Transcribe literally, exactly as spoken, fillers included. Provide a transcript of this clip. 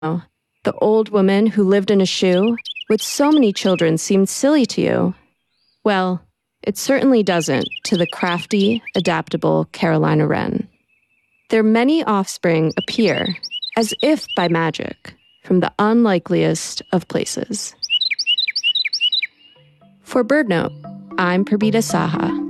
the old woman who lived in a shoe with so many children seemed silly to you. Well, it certainly doesn't to the crafty, adaptable Carolina wren. Their many offspring appear, as if by magic, from the unlikeliest of places. For BirdNote, I'm Prabita Saha.